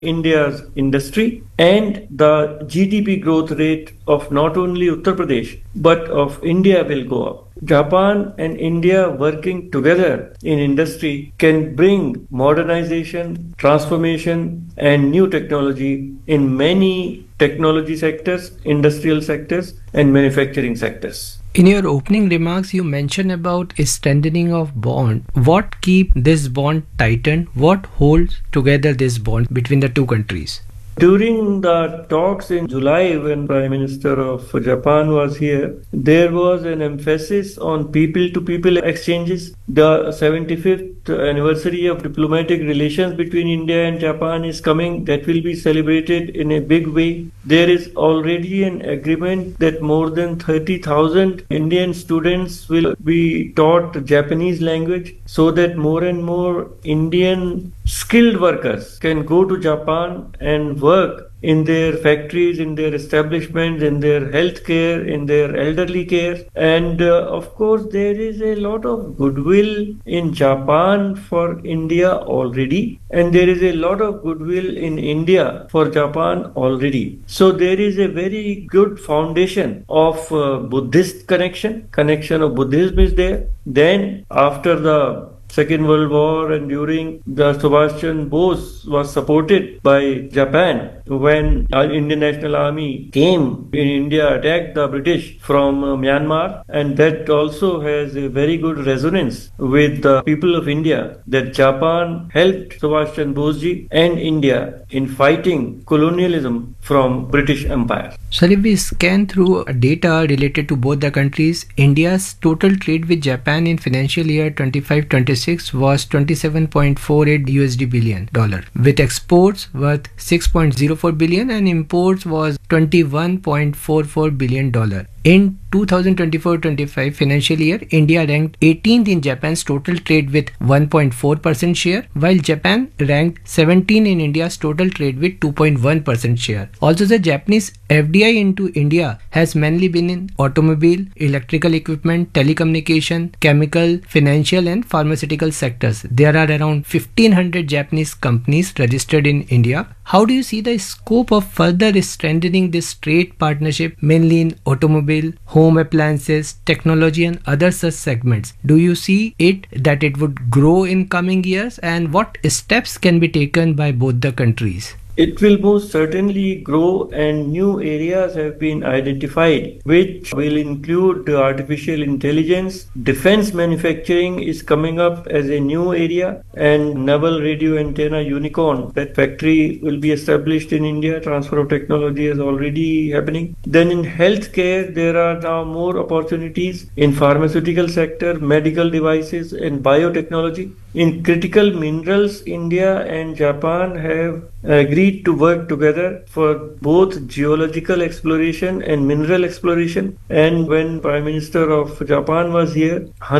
India's industry and the GDP growth rate of not only Uttar Pradesh but of India will go up. Japan and India working together in industry can bring modernization, transformation, and new technology in many technology sectors, industrial sectors, and manufacturing sectors. In your opening remarks, you mentioned about a strengthening of bond. What keep this bond tightened? What holds together this bond between the two countries? During the talks in July, when Prime Minister of Japan was here, there was an emphasis on people-to-people exchanges. The 75th anniversary of diplomatic relations between India and Japan is coming. That will be celebrated in a big way. There is already an agreement that more than 30,000 Indian students will be taught Japanese language so that more and more Indian skilled workers can go to Japan and work in their factories, in their establishments, in their healthcare, in their elderly care. And of course, there is a lot of goodwill in Japan for India already, and there is a lot of goodwill in India for Japan already. So there is a very good foundation of Buddhist connection of Buddhism is there. Then after the Second World War and during the Subhash Chandra Bose was supported by Japan when our Indian National Army came in India, attacked the British from Myanmar, and that also has a very good resonance with the people of India that Japan helped Subhash Chandra Bose ji and India in fighting colonialism from British Empire. So if we scan through data related to both the countries, India's total trade with Japan in financial year 25-26 was $27.48 USD billion, with exports worth $6.04 billion and imports was $21.44 billion. In 2024-25 financial year, India ranked 18th in Japan's total trade with 1.4% share, while Japan ranked 17th in India's total trade with 2.1% share. Also, the Japanese FDI into India has mainly been in automobile, electrical equipment, telecommunication, chemical, financial and pharmaceutical sectors. There are around 1500 Japanese companies registered in India. How do you see the scope of further strengthening this trade partnership, mainly in automobile, home appliances, technology and other such segments? Do you see that it would grow in coming years, and what steps can be taken by both the countries? It will most certainly grow, and new areas have been identified which will include artificial intelligence. Defense manufacturing is coming up as a new area, and naval radio antenna unicorn, that factory will be established in India. Transfer of technology is already happening. Then in healthcare, there are now more opportunities in pharmaceutical sector, medical devices and biotechnology. In critical minerals, India and Japan have agreed to work together for both geological exploration and mineral exploration. And when Prime Minister of Japan was here,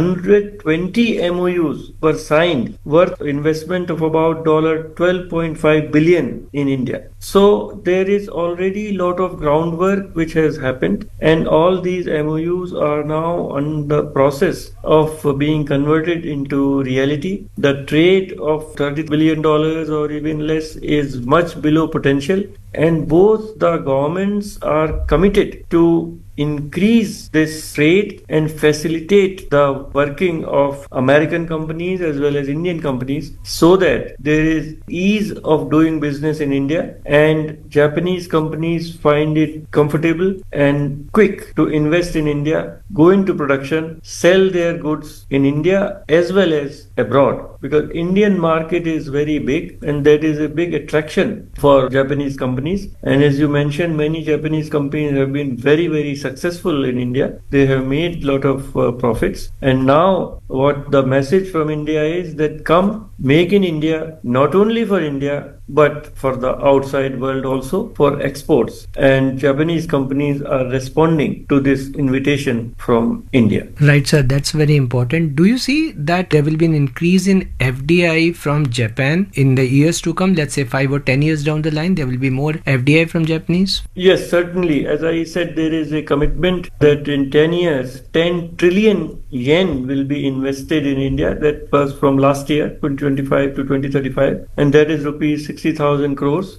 120 MOUs were signed worth investment of about $12.5 billion in India. So there is already a lot of groundwork which has happened, and all these MOUs are now on the process of being converted into reality. The trade of $30 billion or even less is much below potential, and both the governments are committed to increase this trade and facilitate the working of American companies as well as Indian companies so that there is ease of doing business in India, and Japanese companies find it comfortable and quick to invest in India, go into production, sell their goods in India as well as abroad, because Indian market is very big and that is a big attraction for Japanese companies. And as you mentioned, many Japanese companies have been very successful in India. They have made a lot of profits, and now what the message from India is that come make in India, not only for India but for the outside world also, for exports. And Japanese companies are responding to this invitation from India. Right, sir, that's very important. Do you see that there will be an increase in FDI from Japan in the years to come? Let's say 5 or 10 years down the line, there will be more FDI from Japanese? Yes, certainly. As I said, there is a commitment that in 10 years, 10 trillion yen will be invested in India. That was from last year, 2025 to 2035, and that is rupees 60,000 crores.